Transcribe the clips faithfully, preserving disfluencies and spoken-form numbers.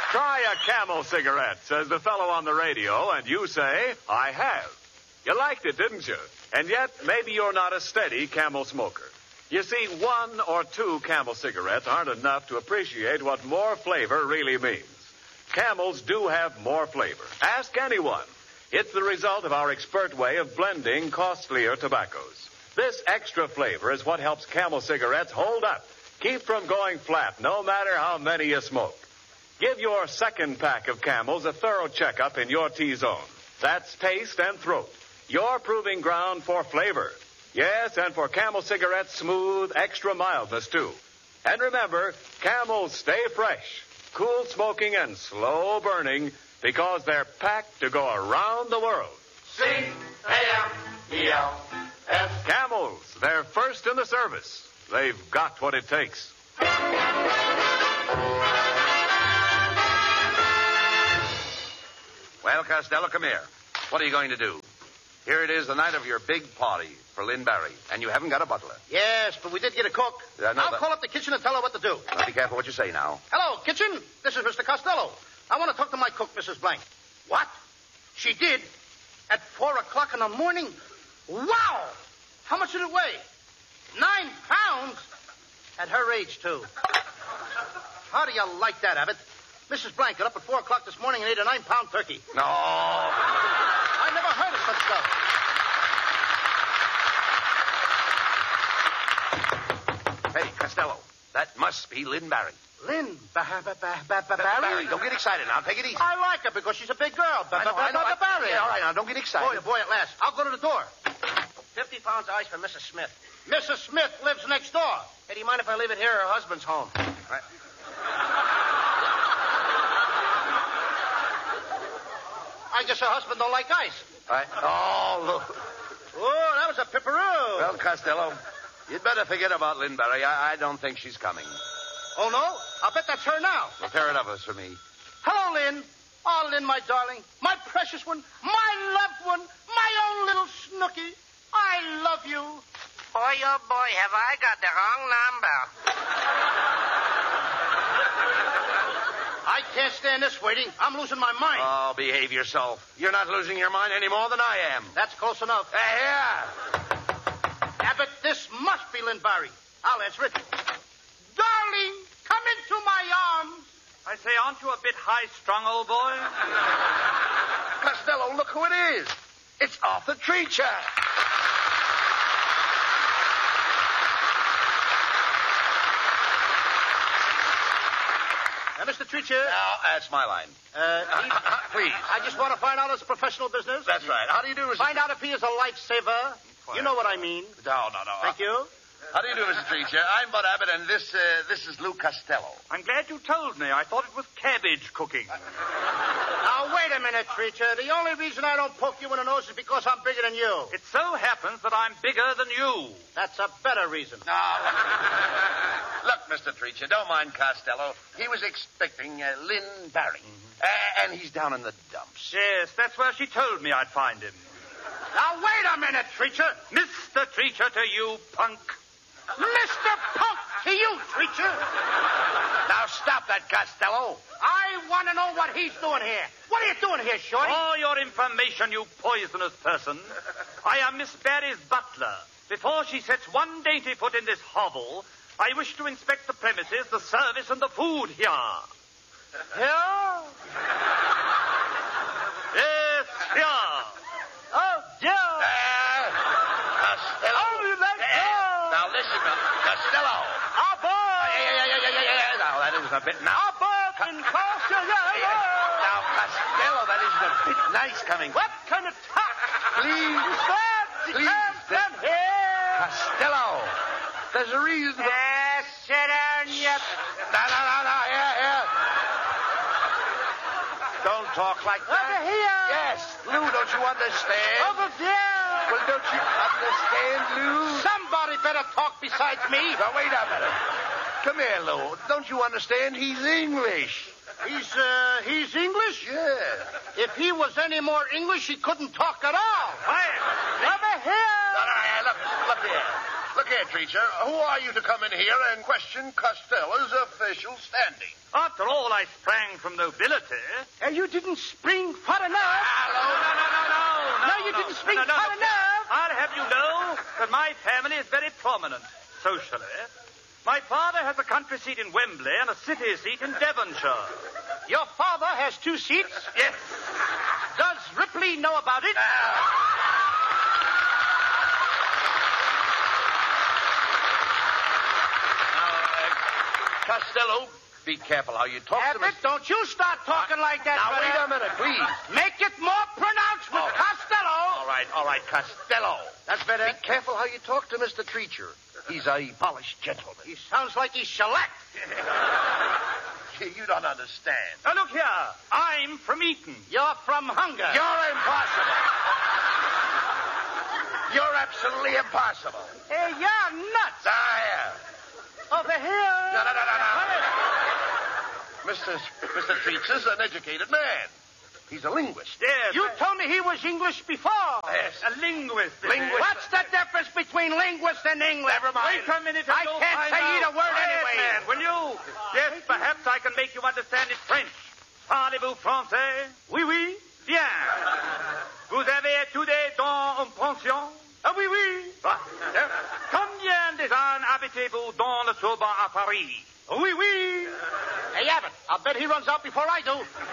Try a Camel cigarette, says the fellow on the radio, and you say, I have. You liked it, didn't you? And yet, maybe you're not a steady Camel smoker. You see, one or two Camel cigarettes aren't enough to appreciate what more flavor really means. Camels do have more flavor. Ask anyone. It's the result of our expert way of blending costlier tobaccos. This extra flavor is what helps Camel cigarettes hold up, keep from going flat, no matter how many you smoke. Give your second pack of Camels a thorough checkup in your T-zone. That's taste and throat. Your proving ground for flavor. Yes, and for Camel cigarettes, smooth, extra mildness, too. And remember, Camels stay fresh, cool smoking and slow burning, because they're packed to go around the world. C A M E L S. Camels, they're first in the service. They've got what it takes. Well, Costello, come here. What are you going to do? Here it is, the night of your big party for Lynn Barry, and you haven't got a butler. Yes, but we did get a cook. Yeah, no, I'll but- call up the kitchen and tell her what to do. Now, be careful what you say now. Hello, kitchen. This is Mister Costello. I want to talk to my cook, Missus Blank. What? She did? At four o'clock in the morning? Wow! How much did it weigh? Nine pounds? At her age, too. How do you like that, Abbott? Missus Blank got up at four o'clock this morning and ate a nine-pound turkey. No. I never heard of such stuff. Hey, Costello, that must be Lynn Barry. Lynn ba- ba- ba- ba- ba- Barry, Barry? don't get excited now. Take it easy. I like her because she's a big girl. Ba- I know, ba- I know. ba- I- ba- Barry. Yeah, all right, now, don't get excited. Boy, oh boy, at last. I'll go to the door. Fifty pounds of ice for Missus Smith. Missus Smith lives next door. Hey, do you mind if I leave it here? Her husband's home. Right. I guess her husband don't like ice. Right. Oh, look. Oh, that was a pipperoo. Well, Costello, you'd better forget about Lynn Barry. I, I don't think she's coming. Oh, no? I'll bet that's her now. Well, tear it up us for me. Hello, Lynn. Oh, Lynn, my darling. My precious one. My loved one. My own little snooky. I love you. Boy, oh boy, have I got the wrong number. I can't stand this waiting. I'm losing my mind. Oh, behave yourself. You're not losing your mind any more than I am. That's close enough. Uh, yeah. Abbott, this must be Lynn Barry. I'll answer it. Darling, come into my arms. I say, aren't you a bit high-strung, old boy? Costello, look who it is. It's Arthur Treacher. Uh, Mister Treacher. Now, that's my line. Uh, he- Please. I just want to find out his professional business. That's right. How do you do, Mister Find out if he is a lifesaver. You know what I mean. No, no, no. Thank you. How do you do, Mister Treacher? I'm Bud Abbott, and this uh, this is Lou Costello. I'm glad you told me. I thought it was cabbage cooking. Now, wait a minute, Treacher. The only reason I don't poke you in the nose is because I'm bigger than you. It so happens that I'm bigger than you. That's a better reason. No. Look, Mister Treacher, don't mind Costello. He was expecting uh, Lynn Barry, Mm-hmm. uh, and he's down in the dumps. Yes, that's where she told me I'd find him. Now, wait a minute, Treacher. Mister Treacher to you, punk. Mister Punk, to you, Treacher. Now, stop that, Costello. I want to know what he's doing here. What are you doing here, Shorty? For your information, you poisonous person, I am Miss Barry's butler. Before she sets one dainty foot in this hovel, I wish to inspect the premises, the service, and the food here. Here? Yes, here. Oh, dear. Uh, Costello. Oh, you like Uh, that? Now, listen, uh, Costello. Ah, boy. Yeah, yeah, yeah, yeah, yeah, yeah. Now, that isn't a bit... Now, Ah, boy, can cost you, yeah, yeah. now, Costello, that isn't a bit nice coming. What kind of talk? Please. That you Please, can't that- come here. Costello. There's a reason for... Ah, sit down, you... No, no, no, no, yeah, yeah. Don't talk like that. Over here. Yes, Lou, don't you understand? Over there. Well, don't you understand, Lou? Somebody better talk besides me. Now, wait a minute. Come here, Lou. Don't you understand? He's English. He's, uh, he's English? Yeah. If he was any more English, he couldn't talk at all. Quiet. Over here. No, no, no, look, look here. Look here, Treacher. Who are you to come in here and question Costello's official standing? After all, I sprang from nobility. Uh, you didn't spring far enough. Hello? No, no, no, no. No, No, you no, didn't spring no, no, far no. enough. I'll have you know that my family is very prominent socially. My father has a country seat in Wembley and a city seat in Devonshire. Your father has two seats? Yes. Does Ripley know about it? Costello, be careful how you talk to Abbott, me. don't you start talking like that, Now, brother. wait a minute, please. Make it more pronounced with All right. Costello. All right, all right, Costello. That's better. Be careful how you talk to Mister Treacher. He's a polished gentleman. He sounds like he's shellacked. You don't understand. Now, look here. I'm from Eton. You're from hunger. You're impossible. You're absolutely impossible. Hey, you're nuts. There. Over here. No, no, no, no, no. Mister Mister Treacher's an educated man. He's a linguist. Yes. You told me he was English before. Yes. A linguist. Linguist. What's the difference between linguist and English? Never mind. Wait a minute. I you'll can't find say out. either word Quiet, anyway. man, will you? Yes, perhaps I can make you understand it French. Parlez-vous français? Oui, oui. Bien. Vous avez étudié dans une pension? Ah, oui, oui. Ah, hein? Combien des ans habitez-vous dans le Sorbonne à Paris? Oui, oui. Hey, Abbott, I'll bet he runs out before I do.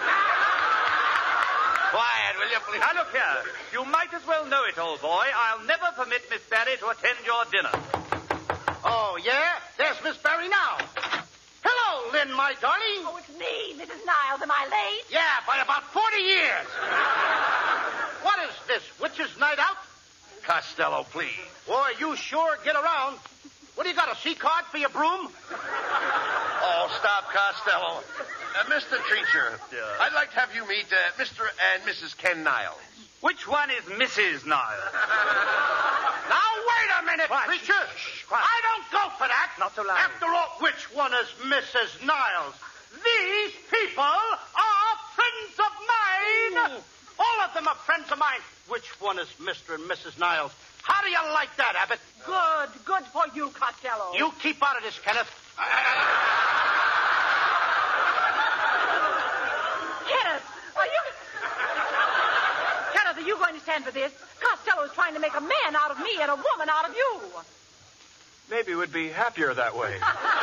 Quiet, will you, please? Now, look here. You might as well know it, old boy. I'll never permit Miss Barry to attend your dinner. Oh, yeah? There's Miss Barry now. Hello, Lynn, my darling. Oh, it's me, Missus Niles. Am I late? Yeah, by about forty years. What is this, witch's night out? Costello, please. Boy, you sure get around. What, do you got, a C card for your broom? Oh, stop, Costello. Uh, Mister Treacher, Yeah. I'd like to have you meet uh, Mister and Missus Ken Niles. Which one is Missus Niles? Now, wait a minute, Quiet. preacher. Shh, quiet. I don't go for that. Not so loud. After all, which one is Missus Niles? These people are friends of mine. All of them are friends of mine. Which one is Mister and Missus Niles? How do you like that, Abbott? Good. Good for you, Costello. You keep out of this, Kenneth. Kenneth, are you... Kenneth, are you going to stand for this? Costello is trying to make a man out of me and a woman out of you. Maybe we'd be happier that way.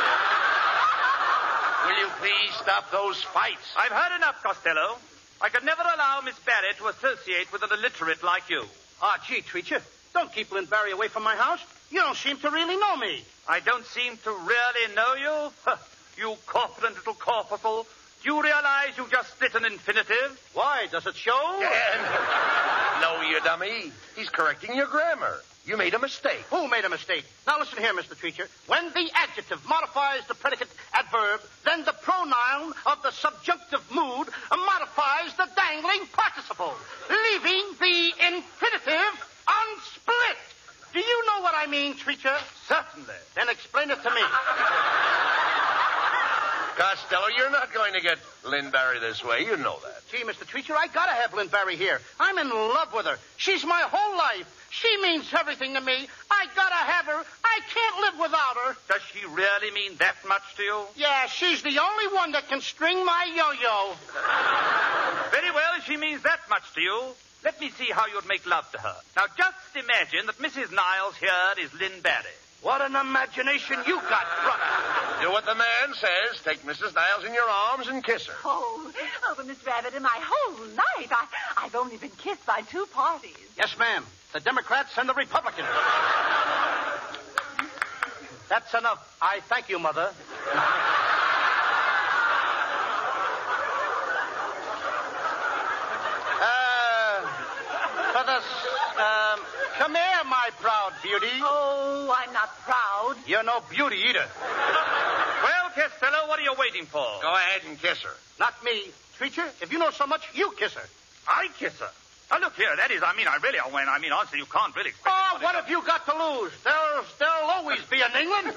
Will you please stop those fights? I've heard enough, Costello. I could never allow Miss Barry to associate with an illiterate like you. Ah, gee, Treacher, don't keep Lynn Barry away from my house. You don't seem to really know me. I don't seem to really know you. Huh, you corpulent little corpuscle. Do you realize you just split an infinitive? Why, does it show? Ken. No, you dummy. He's correcting your grammar. You made a mistake. Who made a mistake? Now listen here, Mister Treacher. When the adjective modifies the predicate adverb, then the pronoun of the subjunctive mood modifies the dangling participle, leaving the infinitive unsplit. Do you know what I mean, Treacher? Certainly. Then explain it to me. Costello, you're not going to get Lynn Barry this way. You know that. Gee, Mister Treacher, I gotta have Lynn Barry here. I'm in love with her. She's my whole life. She means everything to me. I gotta have her. I can't live without her. Does she really mean that much to you? Yeah, she's the only one that can string my yo-yo. Very well, if she means that much to you. Let me see how you'd make love to her. Now, just imagine that Missus Niles here is Lynn Barry. What an imagination you got, brother. Do what the man says. Take Missus Niles in your arms and kiss her. Oh, oh, but Miss Rabbit, in my whole life, I, I've only been kissed by two parties. Yes, ma'am. The Democrats and the Republicans. That's enough. I thank you, Mother. Uh, for the... Um, come here, my proud beauty. Oh, I'm not proud. You're no beauty either. Well, Costello, what are you waiting for? Go ahead and kiss her. Not me. Treacher, if you know so much, you kiss her. I kiss her. Now, look here. That is, I mean, I really, when I mean, honestly, you can't really expect... Oh, somebody what to- have you got to lose? There'll, there'll always be an England.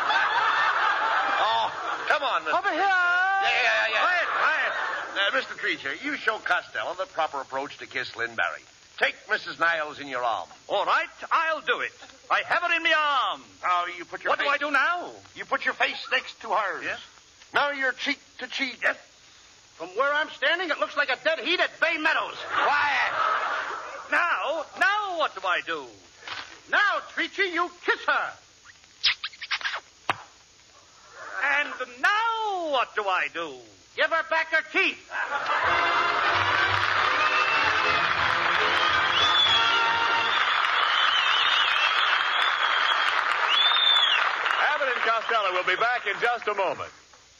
Oh, come on, Mister Over here. Yeah, yeah, yeah. Quiet, quiet. Uh, Mister Treacher, you show Costello the proper approach to kiss Lynn Barry. Take Missus Niles in your arms. All right, I'll do it. I have her in my arms. Now you put your What face... do I do now? You put your face next to hers. Yes. Now you're cheek to cheek. Yes. From where I'm standing, it looks like a dead heat at Bay Meadows. Quiet. Now, now what do I do? Now, Treachy, you kiss her. And now what do I do? Give her back her teeth. Abbott and Costello will be back in just a moment.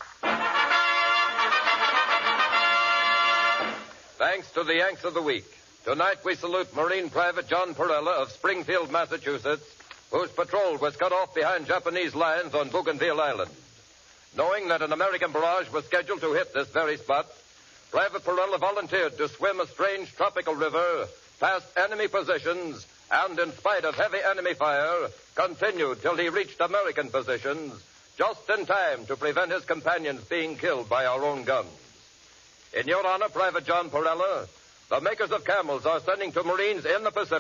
Thanks to the Yanks of the Week. Tonight we salute Marine Private John Perella of Springfield, Massachusetts, whose patrol was cut off behind Japanese lines on Bougainville Island. Knowing that an American barrage was scheduled to hit this very spot, Private Perella volunteered to swim a strange tropical river past enemy positions and, in spite of heavy enemy fire, continued till he reached American positions, just in time to prevent his companions being killed by our own guns. In your honor, Private John Perella, the makers of camels are sending to Marines in the Pacific